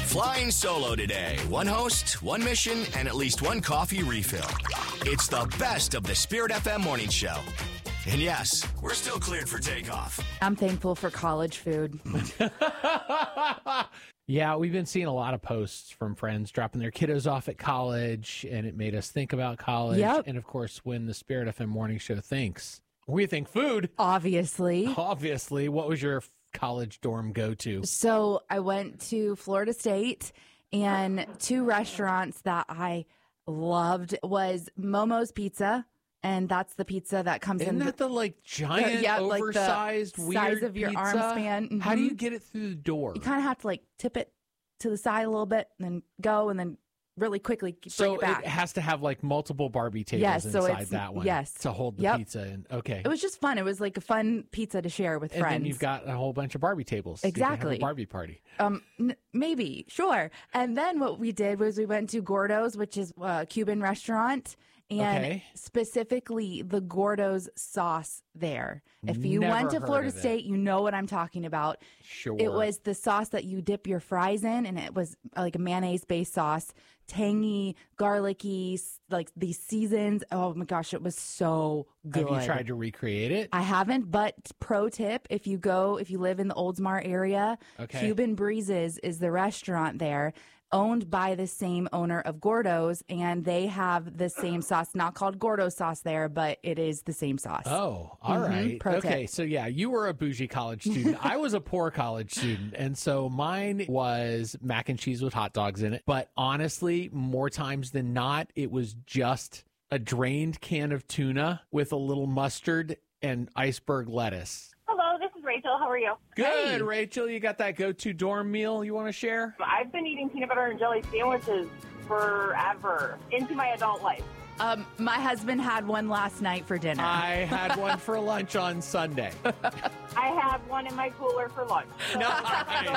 Flying solo today. One host, one mission, and at least one coffee refill. It's the best of the Spirit FM morning show. And yes, we're still cleared for takeoff. I'm thankful for college food. Yeah, we've been seeing a lot of posts from friends dropping their kiddos off at college, and it made us think about college. Yep. And of course, when the Spirit FM morning show thinks, we think food. Obviously. What was your college dorm go-to? So I went to Florida State, and two restaurants that I loved was Momo's Pizza, and that's the pizza that comes Isn't in that the giant, oversized, like the weird size of your pizza? arm span. How do you get it through the door? You kind of have to tip it to the side a little bit, and then go, and then really quickly bring So it back. it has to have multiple Barbie tables inside that one. Yes. To hold the pizza in. Okay. It was just fun. It was like a fun pizza to share with and friends. then you've got a whole bunch of Barbie tables. Exactly. You can have a Barbie party. Maybe, sure. And then what we did was we went to Gordo's, which is a Cuban restaurant, and specifically the Gordo's sauce there. If you Never went to heard Florida of it. State, you know what I'm talking about. Sure. It was the sauce that you dip your fries in, and it was like a mayonnaise-based sauce, tangy, garlicky, like these seasons. Oh my gosh, it was so good. Have you tried to recreate it? I haven't, but pro tip, if you live in the Oldsmar area, Cuban Breezes is the restaurant there, owned by the same owner of Gordo's, and they have the same sauce, not called Gordo sauce there, but it is the same sauce. Oh, all right. Pro Okay, tip. so yeah, you were a bougie college student. I was a poor college student, and so mine was mac and cheese with hot dogs in it. But honestly, more times than not, it was just a drained can of tuna with a little mustard and iceberg lettuce. Hello, this is Rachel. How are you? Good, Hey. Rachel. You got that go-to dorm meal you want to share? I've been eating peanut butter and jelly sandwiches forever into my adult life. My husband had one last night for dinner. I had one for lunch on Sunday. I have one in my cooler for lunch. Nice.